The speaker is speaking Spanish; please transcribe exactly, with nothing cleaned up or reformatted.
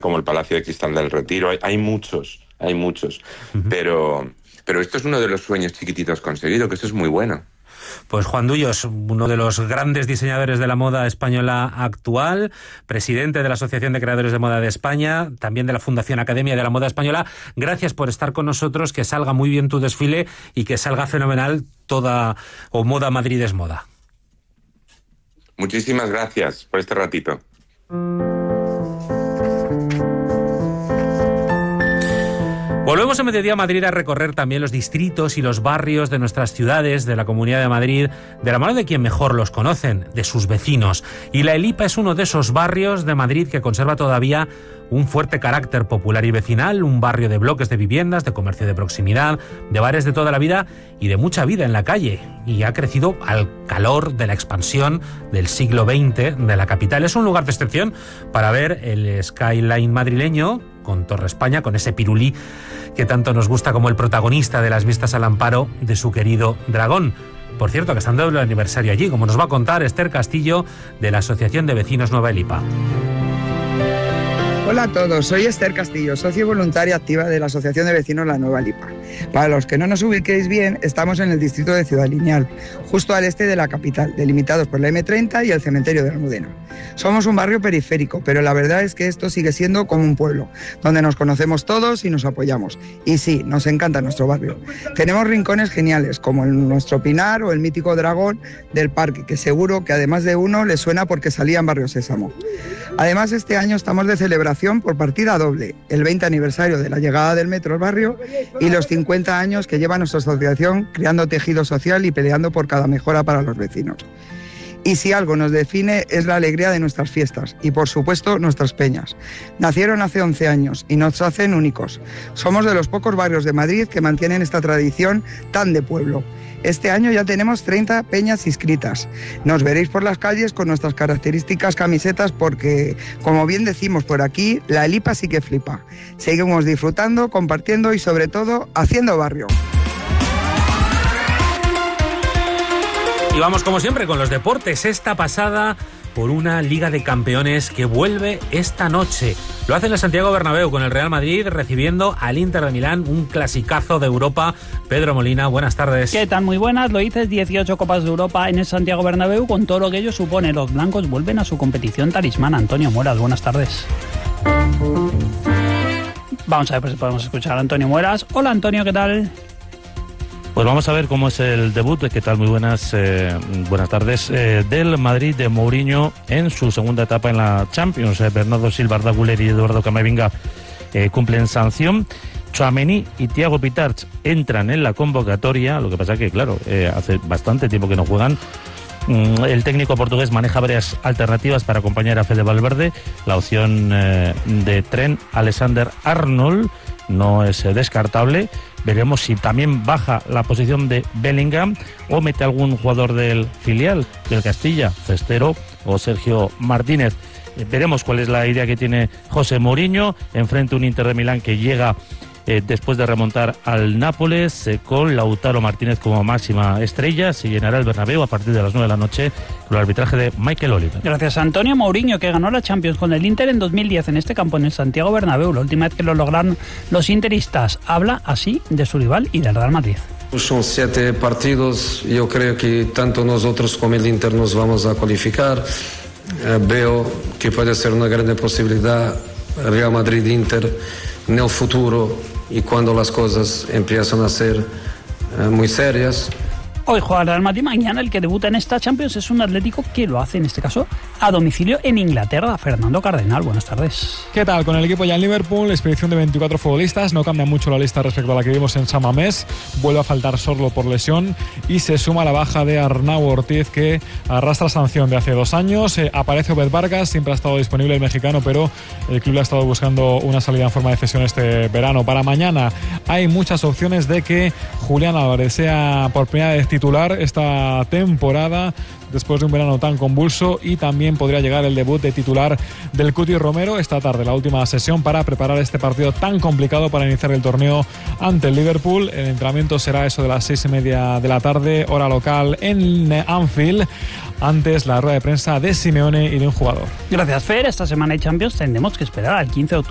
como el Palacio de Cristal del Retiro. Hay, hay muchos, hay muchos. Uh-huh. Pero, pero esto es uno de los sueños chiquititos conseguidos, que esto es muy bueno. Pues Juan Dullos, uno de los grandes diseñadores de la moda española actual, presidente de la Asociación de Creadores de Moda de España, también de la Fundación Academia de la Moda Española. Gracias por estar con nosotros, que salga muy bien tu desfile y que salga fenomenal toda o Moda Madrid es Moda. Muchísimas gracias por este ratito. Volvemos a Mediodía Madrid a recorrer también los distritos y los barrios de nuestras ciudades, de la Comunidad de Madrid, de la mano de quien mejor los conocen, de sus vecinos. Y la Elipa es uno de esos barrios de Madrid que conserva todavía un fuerte carácter popular y vecinal, un barrio de bloques de viviendas, de comercio de proximidad, de bares de toda la vida y de mucha vida en la calle. Y ha crecido al calor de la expansión del siglo veinte de la capital. Es un lugar de excepción para ver el skyline madrileño, con Torre España, con ese pirulí que tanto nos gusta, como el protagonista de las vistas al amparo de su querido Dragón. Por cierto, que están de doble aniversario allí, como nos va a contar Esther Castillo, de la Asociación de Vecinos Nueva Elipa. Hola a todos, soy Esther Castillo, socio voluntaria activa de la Asociación de Vecinos La Nueva Elipa. Para los que no nos ubiquéis bien, estamos en el distrito de Ciudad Lineal, justo al este de la capital, delimitados por la eme treinta y el cementerio de Almudena. Somos un barrio periférico, pero la verdad es que esto sigue siendo como un pueblo, donde nos conocemos todos y nos apoyamos. Y sí, nos encanta nuestro barrio. Tenemos rincones geniales, como el nuestro Pinar o el mítico Dragón del Parque, que seguro que además de uno les suena porque salía en Barrio Sésamo. Además, este año estamos de celebración por partida doble, el veinte aniversario de la llegada del metro al barrio y los cincuenta años que lleva nuestra asociación creando tejido social y peleando por cada mejora para los vecinos. Y si algo nos define es la alegría de nuestras fiestas y, por supuesto, nuestras peñas. Nacieron hace once años y nos hacen únicos. Somos de los pocos barrios de Madrid que mantienen esta tradición tan de pueblo. Este año ya tenemos treinta peñas inscritas. Nos veréis por las calles con nuestras características camisetas porque, como bien decimos por aquí, la Elipa sí que flipa. Seguimos disfrutando, compartiendo y, sobre todo, haciendo barrio. Y vamos, como siempre, con los deportes. Esta pasada por una Liga de Campeones que vuelve esta noche. Lo hace en el Santiago Bernabéu con el Real Madrid recibiendo al Inter de Milán, un clasicazo de Europa. Pedro Molina, buenas tardes. ¿Qué tal? Muy buenas. Lo dices, dieciocho Copas de Europa en el Santiago Bernabéu con todo lo que ello supone. Los blancos vuelven a su competición talismán. Antonio Mueras, buenas tardes. Vamos a ver si podemos escuchar a Antonio Mueras. Hola Antonio, ¿qué tal? Pues vamos a ver cómo es el debut, ¿qué tal? Muy buenas eh, buenas tardes, eh, del Madrid de Mourinho en su segunda etapa en la Champions. Eh, Bernardo Silva, Arda Güler y Eduardo Camavinga eh, cumplen sanción. Tchouaméni y Thiago Pitarch entran en la convocatoria, lo que pasa que, claro, eh, hace bastante tiempo que no juegan. Mm, el técnico portugués maneja varias alternativas para acompañar a Fede Valverde. La opción eh, de Trent Alexander-Arnold no es eh, descartable. Veremos si también baja la posición de Bellingham o mete algún jugador del filial, del Castilla, Cestero o Sergio Martínez. Eh, veremos cuál es la idea que tiene José Mourinho. Enfrente un Inter de Milán que llega eh, después de remontar al Nápoles eh, con Lautaro Martínez como máxima estrella. Se llenará el Bernabéu a partir de las nueve de la noche con el arbitraje de Michael Oliver. Gracias a Antonio. Mourinho, que ganó la Champions con el Inter en dos mil diez en este campo, en el Santiago Bernabéu, la última vez que lo lograron los interistas. Habla así de su rival y del Real Madrid. Son siete partidos, yo creo que tanto nosotros como el Inter nos vamos a cualificar. Eh, veo que puede ser una gran posibilidad Real Madrid-Inter en el futuro y cuando las cosas empiezan a ser eh, muy serias. Hoy juega el Real Madrid, mañana el que debuta en esta Champions es un Atlético que lo hace, en este caso, a domicilio en Inglaterra. Fernando Cardenal, buenas tardes. ¿Qué tal? Con el equipo ya en Liverpool, expedición de veinticuatro futbolistas, no cambia mucho la lista respecto a la que vimos en San Mamés, vuelve a faltar Sorlo por lesión y se suma la baja de Arnau Ortiz, que arrastra sanción de hace dos años. Eh, aparece Obed Vargas, siempre ha estado disponible el mexicano, pero el club le ha estado buscando una salida en forma de cesión este verano. Para mañana hay muchas opciones de que Julián Álvarez sea por primera vez titular esta temporada después de un verano tan convulso, y también podría llegar el debut de titular del Cuti Romero esta tarde, la última sesión para preparar este partido tan complicado para iniciar el torneo ante el Liverpool. El entrenamiento será eso de las seis y media de la tarde, hora local en Anfield. Antes la rueda de prensa de Simeone y de un jugador. Gracias, Fer. Esta semana hay Champions, tendremos que esperar al quince de octubre